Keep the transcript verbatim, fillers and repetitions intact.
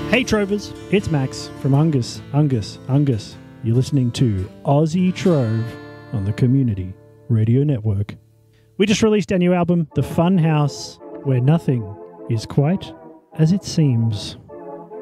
Hey Trovers, it's Max from Ungus, Ungus, Ungus. You're listening to Aussie Trove on the Community Radio Network. We just released our new album, The Fun House, where nothing is quite as it seems.